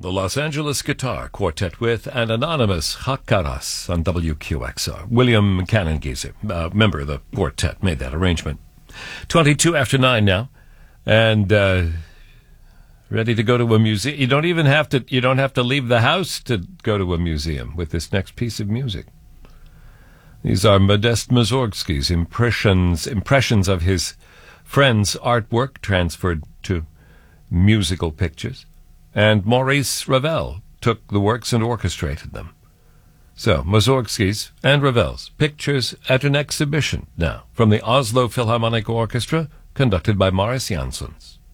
the Los Angeles Guitar Quartet with an anonymous Hakaras on WQXR. William Canongieser, member of the quartet, made that arrangement. 22 after 9 now, and ready to go to a museum. You don't have to leave the house to go to a museum with this next piece of music. These are Modest Mussorgsky's impressions of his friend's artwork transferred to musical pictures, and Maurice Ravel took the works and orchestrated them. So, Mussorgsky's and Ravel's Pictures at an Exhibition now, from the Oslo Philharmonic Orchestra, conducted by Morris Jansons.